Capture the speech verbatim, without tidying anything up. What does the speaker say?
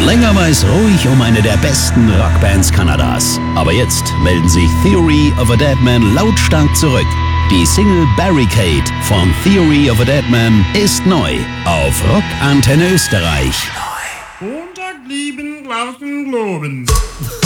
Länger war es ruhig um eine der besten Rockbands Kanadas. Aber jetzt melden sich Theory of a Deadman lautstark zurück. Die Single Barricade von Theory of a Deadman ist neu auf Rock Antenne Österreich. Montag lieben, draußen globen.